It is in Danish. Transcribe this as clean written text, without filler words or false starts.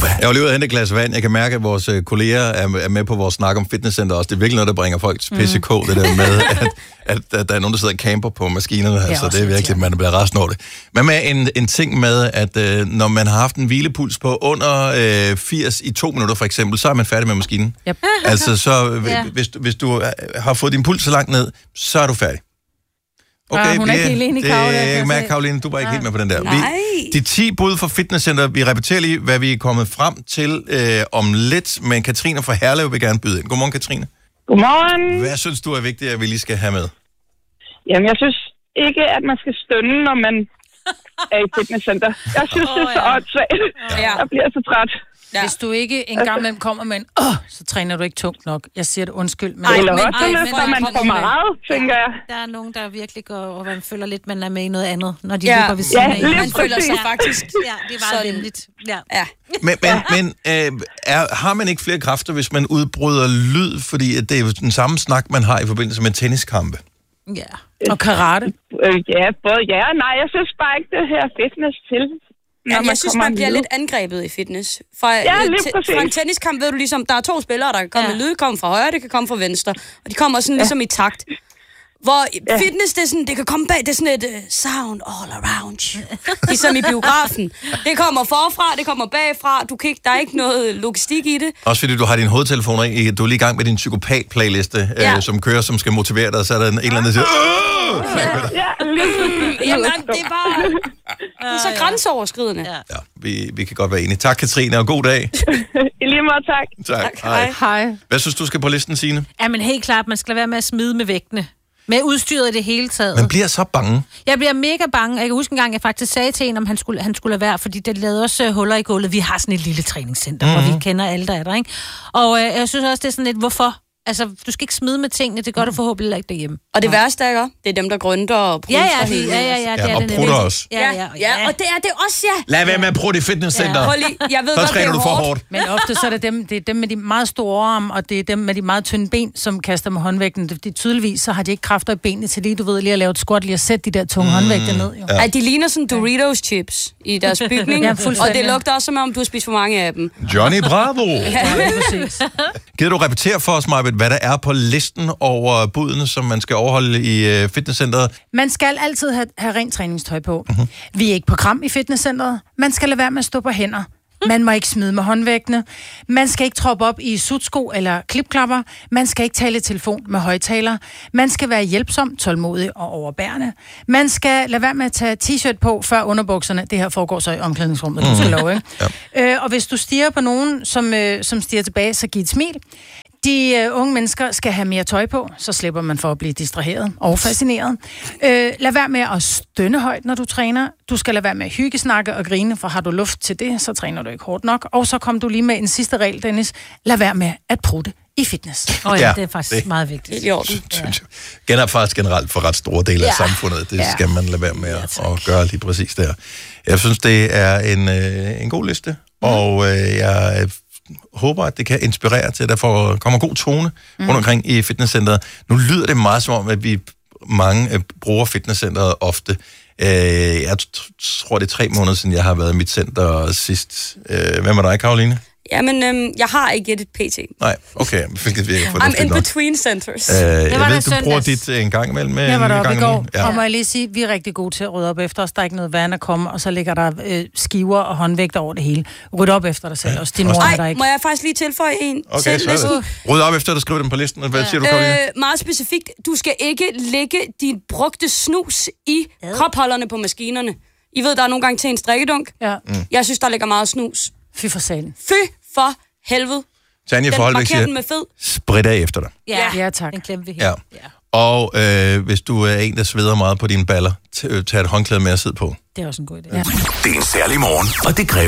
Gonova. Jeg var lige ude at hente et glas vand. Jeg kan mærke, at vores kolleger er med på vores snak om fitnesscenter også. Det er virkelig noget, der bringer folk til PCK, det der med, at der er nogen, der sidder og camper på maskinerne. Altså, det er virkelig, man bliver rasende over det. Men med en ting med, at når man har haft en hvilepuls på under 80 i 2 minutter for eksempel, så er man færdig med maskinen. Yep. Altså, så hvis du har fået din puls så langt ned, så er du færdig. Okay, hun er ikke helt enig, Karoline. Jeg mærker, Karoline, du var ikke helt med på den der. De 10 bud for fitnesscenter, vi repeterer lige, hvad vi er kommet frem til om lidt, men Katrine fra Herlev vil gerne byde ind. Godmorgen, Katrine. Godmorgen. Hvad synes du er vigtigt, at vi lige skal have med? Jamen, jeg synes ikke, at man skal stønne, når man er i fitnesscenter. Jeg synes, det er så åndssvagt. Jeg bliver så træt. Ja. Hvis du ikke en gang imellem kommer med en, så træner du ikke tungt nok. Jeg siger det undskyld. Men eller også løfter man for meget, tænker jeg. Der er nogen, der virkelig går, og man føler lidt, man er med i noget andet, når de løber ved siden af. Man føler sig faktisk. Ja, det var venligt. Ja. Men har man ikke flere kræfter, hvis man udbryder lyd? Fordi det er jo den samme snak, man har i forbindelse med tenniskampe. Ja, og karate. Ja, både ja og nej. Jeg synes bare ikke, det her fitness til. Jeg synes, man bliver lidt angrebet i fitness. Fra en tenniskamp ved du ligesom, der er 2 spillere, der kan komme med lyd, det kommer fra højre, det kan komme fra venstre. Og de kommer sådan ligesom i takt. Hvor fitness, det er sådan, det kan komme bag, det er sådan et sound all around. Ligesom i biografen. Det kommer forfra, det kommer bagfra, der er ikke noget logistik i det. Også fordi du har dine hovedtelefoner i, du er lige i gang med din psykopat-playliste, som kører, som skal motivere dig, så er der en eller anden, der siger, Jamen, det er bare så grænseoverskridende. Ja, vi kan godt være enige. Tak, Katrine, og god dag. I lige måde, tak. Hej. Hvad synes du skal på listen, Signe? Ja, men helt klart, man skal lade være med at smide med vægtene. Med udstyret i det hele taget. Man bliver så bange. Jeg bliver mega bange. Jeg kan huske en gang, jeg faktisk sagde til en, om han skulle lade være, fordi det lavede også huller i gulvet. Vi har sådan et lille træningscenter, hvor vi kender alle, der er der, ikke? Og jeg synes også, det er sådan lidt, hvorfor? Altså, du skal ikke smide med tingene, det gør du forhåbentlig ikke derhjemme. Og det værste, ikke? Det er dem, der grønter og pruster. Ja, det er og det. prutter også. Ja, og det er det også, Lad være med at prutte i fitnesscenter. Jeg ved så godt, træner du for hårdt. Men ofte så er det dem med de meget store arme, og det er dem med de meget tynde ben, som kaster med håndvægten. Det er tydeligvis, så har de ikke kræfter i benene til lige, du ved, lige at lave et squat, lige at sætte de der tunge håndvægte ned. Jo. Ja. De ligner sådan Doritos chips i deres bygning, og det lugter også, som om du har spist for mange af dem. Johnny Bravo! Præcis. Gider du repetere for os, Marbet, hvad der er på listen over budene, som man skal overholde i fitnesscenteret? Man skal altid have rent træningstøj på. Vi er ikke på kram i fitnesscenteret. Man skal lade være med at stå på hænder. Man må ikke smide med håndvægtene. Man skal ikke troppe op i sutsko eller klipklapper. Man skal ikke tale i telefon med højtaler. Man skal være hjælpsom, tålmodig og overbærende. Man skal lade være med at tage t-shirt på før underbukserne. Det her foregår så i omklædningsrummet, du skal love, ikke? Ja. Og hvis du stiger på nogen, som stiger tilbage, så giv et smil. De unge mennesker skal have mere tøj på, så slipper man for at blive distraheret og fascineret. Lad være med at stønne højt, når du træner. Du skal lade være med at hyggesnakke og grine, for har du luft til det, så træner du ikke hårdt nok. Og så kom du lige med en sidste regel, Dennis. Lad være med at prutte i fitness. Ja, det er faktisk meget vigtigt. Faktisk generelt for ret store dele af samfundet. Det skal man lade være med at gøre lige præcis der. Jeg synes, det er en god liste, og jeg håber, at det kan inspirere til, at der kommer god tone rundt omkring i fitnesscenteret. Nu lyder det meget som om, at vi mange bruger fitnesscenteret ofte. Jeg tror, det er 3 måneder siden, jeg har været i mit center sidst. Hvem er dig, Karoline? Jamen, jeg har ikke et PT. Nej, okay. I'm in between centers. Jeg ved, du bruger dit en gang imellem. Jeg var deroppe i går, og må jeg lige sige, vi er rigtig gode til at rydde op efter os. Der er ikke noget vand at komme, og så ligger der skiver og håndvægter over det hele. Rydde op efter dig selv. Også din mor er der ikke. Må jeg faktisk lige tilføje en til listen? Rydde op efter, at du skriver den på listen. Hvad siger du, Karoline? Meget specifikt. Du skal ikke lægge din brugte snus i kropholderne på maskinerne. I ved, der er nogle gange til en strikkedunk. Ja. Jeg synes, der ligger meget snus. Fy for salen. Fy for helvede. Tanja Forholbæk siger, sprit af efter dig. Ja, tak. Den glemte vi her. Ja. Og hvis du er en, der sveder meget på dine baller, tag et håndklæde med at sidde på. Det er også en god idé. Ja. Det er en særlig morgen, og det kræver